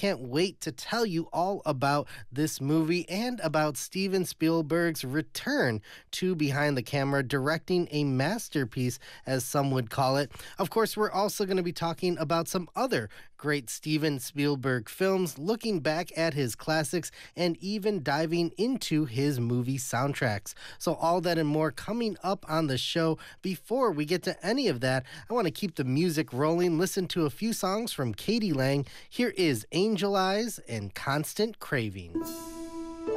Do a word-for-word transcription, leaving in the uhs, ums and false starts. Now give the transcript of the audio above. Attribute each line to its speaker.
Speaker 1: can't wait to tell you all about this movie and about Steven Spielberg's return to behind the camera, directing a masterpiece, as some would call it. Of course, we're also going to be talking about some other great Steven Spielberg films, looking back at his classics, and even diving into his movie soundtracks. So all that and more coming up on the show. Before we get to any of that, I want to keep the music rolling, listen to a few songs from Katie Lang. Here is Angel Eyes and Constant Craving.